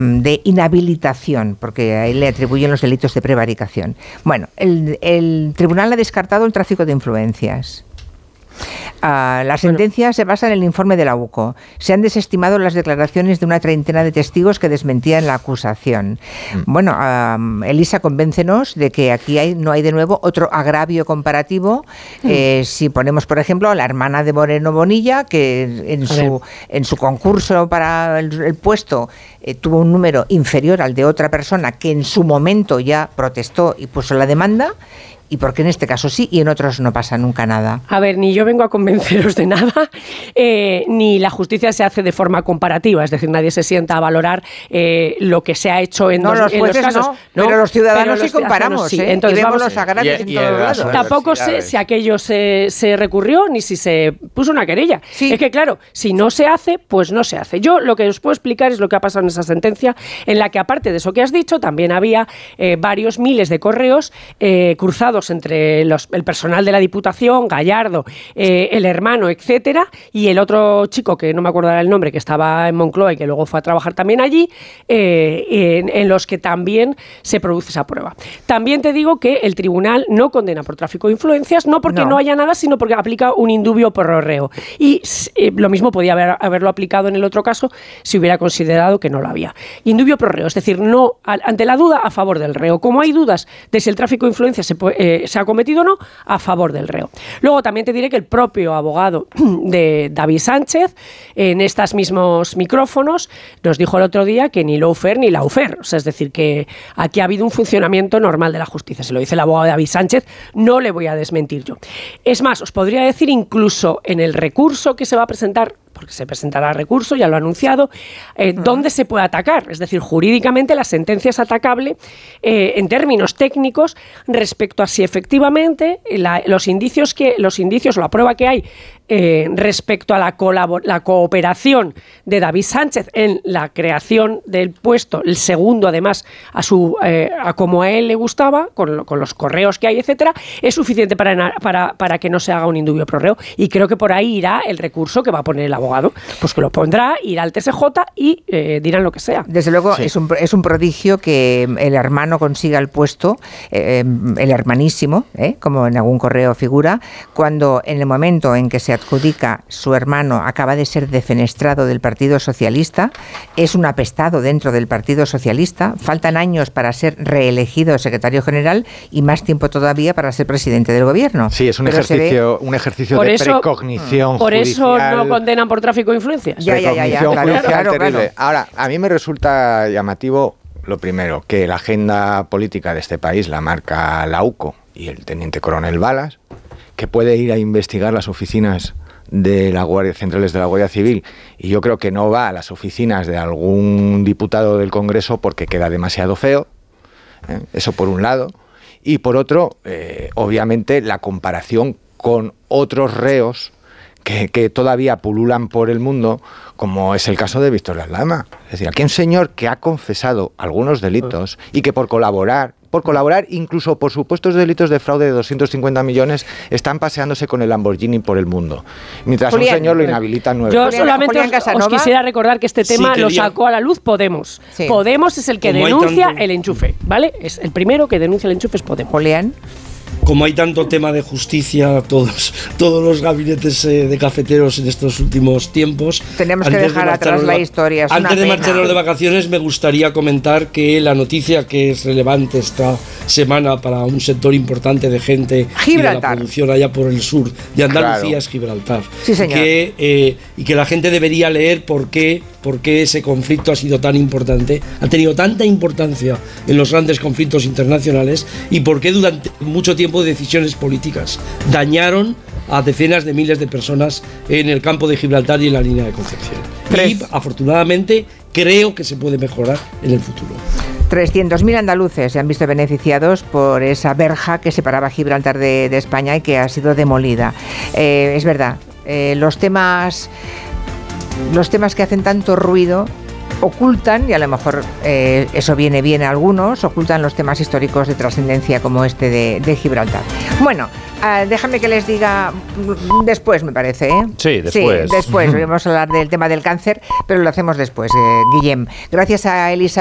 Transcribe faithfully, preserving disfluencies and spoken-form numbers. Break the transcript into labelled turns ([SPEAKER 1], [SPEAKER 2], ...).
[SPEAKER 1] de inhabilitación, porque a él le atribuyen los delitos de prevaricación. Bueno, el, el tribunal ha descartado el tráfico de influencias. Uh, la sentencia bueno. se basa en el informe de la U C O. Se han desestimado las declaraciones de una treintena de testigos que desmentían la acusación. Mm. Bueno, uh, Elisa, convéncenos de que aquí hay, no hay de nuevo otro agravio comparativo. Mm. Eh, si ponemos, por ejemplo, a la hermana de Moreno Bonilla, que en, su, en su concurso para el, el puesto eh, tuvo un número inferior al de otra persona que en su momento ya protestó y puso la demanda. ¿Y por qué en este caso sí y en otros no pasa nunca nada?
[SPEAKER 2] A ver, ni yo vengo a convenceros de nada, eh, ni la justicia se hace de forma comparativa. Es decir, nadie se sienta a valorar eh, lo que se ha hecho en,
[SPEAKER 1] no,
[SPEAKER 2] dos,
[SPEAKER 1] los
[SPEAKER 2] en
[SPEAKER 1] jueces
[SPEAKER 2] los casos.
[SPEAKER 1] No,
[SPEAKER 2] no,
[SPEAKER 1] pero los ciudadanos
[SPEAKER 2] pero
[SPEAKER 1] sí comparamos,
[SPEAKER 2] sí.
[SPEAKER 1] ¿eh?
[SPEAKER 2] Entonces,
[SPEAKER 1] y vemos
[SPEAKER 2] vamos,
[SPEAKER 1] los agravios
[SPEAKER 3] y,
[SPEAKER 1] en
[SPEAKER 3] y
[SPEAKER 1] todos lados.
[SPEAKER 2] Tampoco sé si aquello se, se recurrió ni si se puso una querella. Sí. Es que, claro, si no se hace, pues no se hace. Yo lo que os puedo explicar es lo que ha pasado en esa sentencia, en la que, aparte de eso que has dicho, también había eh, varios miles de correos eh, cruzados entre los el personal de la Diputación, Gallardo, eh, el hermano, etcétera, y el otro chico, que no me acuerdo el nombre, que estaba en Moncloa y que luego fue a trabajar también allí, eh, en, en los que también se produce esa prueba. También te digo que el tribunal no condena por tráfico de influencias, no porque no, no haya nada, sino porque aplica un indubio pro reo. Y eh, lo mismo podía haber, haberlo aplicado en el otro caso si hubiera considerado que no lo había. Indubio pro reo, es decir, no ante la duda a favor del reo. Como hay dudas de si el tráfico de influencias se, eh, se ha cometido o no, a favor del reo. Luego también te diré que el propio abogado de David Sánchez, en estos mismos micrófonos, nos dijo el otro día que ni lawfare ni lawfare. O sea, es decir, que aquí ha habido un funcionamiento normal de la justicia. Se lo dice el abogado de David Sánchez, no le voy a desmentir yo. Es más, os podría decir incluso en el recurso que se va a presentar, porque se presentará recurso, ya lo ha anunciado, eh, uh-huh. ¿dónde se puede atacar? Es decir, jurídicamente la sentencia es atacable eh, en términos técnicos respecto a si efectivamente la, los indicios que los indicios o la prueba que hay eh, respecto a la, colabor- la cooperación de David Sánchez en la creación del puesto, el segundo además a su eh, a como a él le gustaba, con, lo, con los correos que hay, etcétera, es suficiente para, para, para que no se haga un indubio pro reo. Y creo que por ahí irá el recurso que va a poner el abogado, pues que lo pondrá, irá al T S J y eh, dirán lo que sea.
[SPEAKER 1] Desde luego sí. es, un, es un prodigio que el hermano consiga el puesto, eh, el hermanísimo, eh, como en algún correo figura, cuando en el momento en que se adjudica su hermano acaba de ser defenestrado del Partido Socialista, es un apestado dentro del Partido Socialista, faltan años para ser reelegido secretario general y más tiempo todavía para ser presidente del gobierno.
[SPEAKER 3] Sí, es un
[SPEAKER 1] Pero
[SPEAKER 3] ejercicio, ve, un ejercicio de eso, precognición
[SPEAKER 2] por
[SPEAKER 3] judicial.
[SPEAKER 2] Por eso no condenan por tráfico de influencias.
[SPEAKER 1] Ya, ya, ya, ya,
[SPEAKER 3] claro, claro,
[SPEAKER 1] claro.
[SPEAKER 3] Ahora, a mí me resulta llamativo, lo primero, que la agenda política de este país la marca la U C O y el teniente coronel Balas, que puede ir a investigar las oficinas de la Guardia Centrales de la Guardia Civil, y yo creo que no va a las oficinas de algún diputado del Congreso porque queda demasiado feo, ¿eh? Eso por un lado, y por otro, eh, obviamente, la comparación con otros reos Que, que todavía pululan por el mundo, como es el caso de Víctor Lama. Es decir, aquí un señor que ha confesado algunos delitos y que por colaborar, por colaborar incluso por supuestos delitos de fraude de doscientos cincuenta millones, están paseándose con el Lamborghini por el mundo. Mientras Julián, un señor lo inhabilita nueve.
[SPEAKER 2] Yo solamente os, os quisiera recordar que este tema sí, lo sacó a la luz Podemos. Sí. Podemos es el que como denuncia tanto... el enchufe, ¿vale? Es el primero que denuncia el enchufe es Podemos.
[SPEAKER 1] Julián.
[SPEAKER 4] Como hay tanto tema de justicia, todos, todos los gabinetes eh, de cafeteros en estos últimos tiempos.
[SPEAKER 1] Tenemos que dejar de atrás la historia. Es
[SPEAKER 4] antes
[SPEAKER 1] una
[SPEAKER 4] de
[SPEAKER 1] pena.
[SPEAKER 4] marcharnos de vacaciones, me gustaría comentar que la noticia que es relevante esta semana para un sector importante de gente y de la producción allá por el sur de Andalucía claro. es Gibraltar.
[SPEAKER 1] Sí, señor.
[SPEAKER 4] Que, eh, y que la gente debería leer por qué, por qué ese conflicto ha sido tan importante, ha tenido tanta importancia en los grandes conflictos internacionales y por qué durante mucho tiempo decisiones políticas dañaron a decenas de miles de personas en el campo de Gibraltar y en la línea de Concepción. Tres. Y afortunadamente creo que se puede mejorar en el futuro.
[SPEAKER 1] trescientos mil andaluces se han visto beneficiados por esa verja que separaba Gibraltar de, de España y que ha sido demolida. Eh, es verdad, eh, los temas, los temas que hacen tanto ruido ocultan, y a lo mejor eh, eso viene bien a algunos, ocultan los temas históricos de trascendencia como este de, de Gibraltar. Bueno, uh, déjame que les diga después, me parece, ¿eh?
[SPEAKER 5] Sí, después.
[SPEAKER 1] Sí, después. Vamos a hablar del tema del cáncer, pero lo hacemos después, eh, Guillem. Gracias a Elisa